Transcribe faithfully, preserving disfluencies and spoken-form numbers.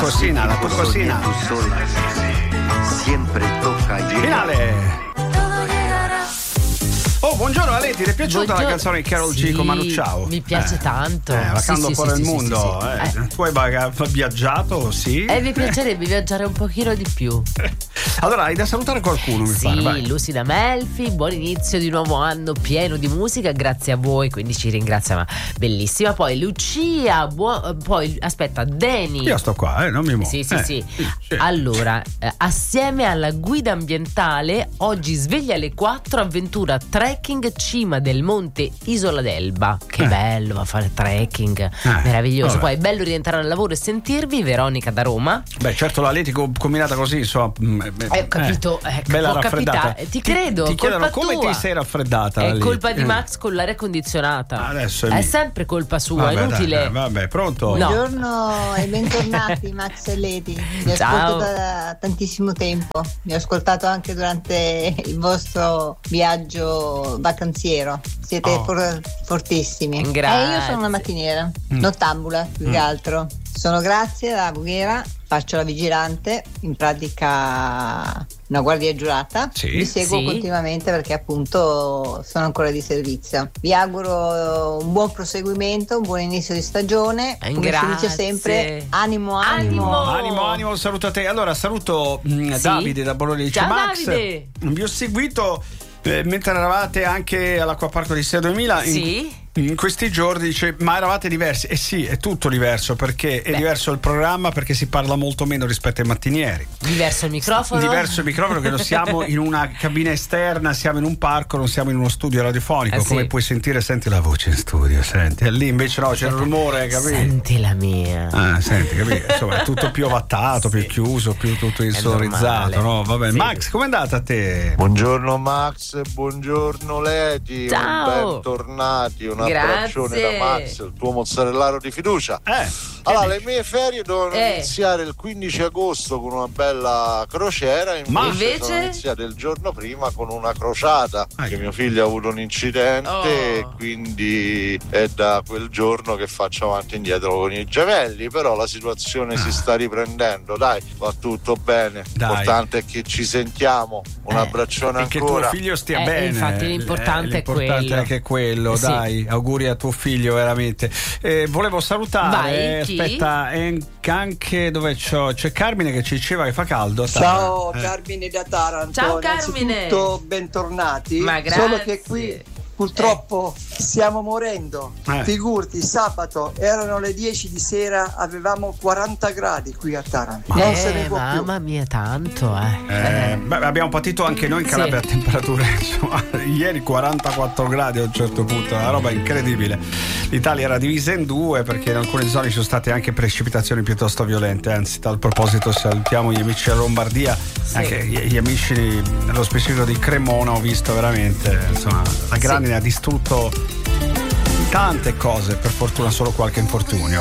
cocina, la tua cocina. Sempre tocca Finale. Oh, buongiorno Ale, ti è piaciuta Buongiorno. la canzone di Carol Sì, G con Manu Ciao? Mi piace eh. tanto. Eh, vacando sì, fuori sì, il sì, mondo. sì, sì, sì. Eh. Eh. Tu hai baga- viaggiato, sì? E eh, mi piacerebbe viaggiare un pochino di più. Allora, hai da salutare qualcuno, mi Sì, pare. Vai. Lucida Melfi, buon inizio di nuovo anno pieno di musica, grazie a voi, quindi ci ringrazia, ma bellissima. Poi Lucia, buo- poi aspetta, Deni. Io sto qua, eh, non mi muovo. Sì, sì, Eh, sì. sì, sì. Allora, eh, assieme alla guida ambientale, oggi sveglia alle quattro, avventura trekking cima del monte Isola d'Elba. Che Eh. bello, va a fare trekking, Eh, meraviglioso. vabbè. Poi è bello rientrare al lavoro e sentirvi. Veronica da Roma. Beh, certo, l'Atletico combinata così, insomma. Eh, ho capito, eh, bella può raffreddata. capitare. Ti credo, Ti, ti chiedono colpa come tua. ti sei raffreddata. È lì? colpa di Eh. Max con l'aria condizionata. Adesso è è mia. sempre colpa sua, Vabbè, è inutile. dai, vabbè, pronto? No. Buongiorno e bentornati Max e Lady. Vi Ciao. ascolto da tantissimo tempo. Vi ho ascoltato anche durante il vostro viaggio vacanziero. Siete Oh. for- fortissimi. Grazie. E io sono una mattiniera, Mm. nottambula più Mm. che altro. Sono Grazia da Voghera, faccio la vigilante, in pratica una guardia giurata. Sì. Vi seguo Sì. continuamente perché appunto sono ancora di servizio. Vi auguro un buon proseguimento, un buon inizio di stagione. Come Grazie. si dice sempre, animo, animo. Animo. Animo, animo, saluto a te. Allora, saluto mh, Sì. Davide da Bologna. Dice, Ciao, Max, Davide. vi ho seguito eh, mentre eravate anche all'acquaparco di Sei duemila. In, Sì. in questi giorni dice, ma eravate diversi? Eh sì, è tutto diverso, perché è Beh. diverso il programma, perché si parla molto meno rispetto ai mattinieri. Diverso il microfono. Diverso il microfono, che non siamo in una cabina esterna, siamo in un parco, non siamo in uno studio radiofonico. Eh sì. Come puoi sentire, senti la voce in studio, senti. E lì invece no, c'è il rumore, capito? Senti la mia. Ah, senti, capito? Insomma, è tutto più ovattato, più chiuso, più tutto insonorizzato, normale. no? Vabbè, Sì. Max, com'è andata a te? Buongiorno Max, buongiorno Lady, Ciao. bentornati, un Grazie. abbraccione da Max, il tuo mozzarellaro di fiducia. Eh, Allora, le mie ferie dovevano Eh. iniziare il quindici agosto con una bella crociera, invece, Ma- Invece? sono iniziate il giorno prima con una crociata, Ah, che mio figlio ha avuto un incidente Oh. e quindi è da quel giorno che faccio avanti e indietro con i gemelli, però la situazione si sta riprendendo, dai, va tutto bene, Dai. l'importante è che ci sentiamo, un Eh, abbraccione e che ancora. tuo figlio stia Eh, bene. infatti l'importante Eh, è quello. l'importante è che è quello, Sì. dai, auguri a tuo figlio veramente. Eh, volevo salutare, Vai, chi? aspetta, eh, anche dove c'ho, c'è Carmine che ci diceva che fa caldo. Ciao Eh. Carmine da Taranto. Ciao, Carmine. Innanzitutto bentornati. Ma grazie. Solo che qui purtroppo stiamo morendo. Eh. Figurati, sabato erano le dieci di sera, avevamo quaranta gradi qui a Taranto. Non Eh, se ne può più. mamma mia, tanto, eh. Eh, beh, abbiamo patito anche noi in Sì. Calabria a temperature, insomma, ieri quarantaquattro gradi a un certo punto, una roba incredibile. L'Italia era divisa in due perché in alcune zone ci sono state anche precipitazioni piuttosto violente, anzi, tal proposito salutiamo gli amici della Lombardia, anche gli, gli amici nello specifico di Cremona. Ho visto veramente, insomma, la grandine ha distrutto tante cose, per fortuna solo qualche infortunio.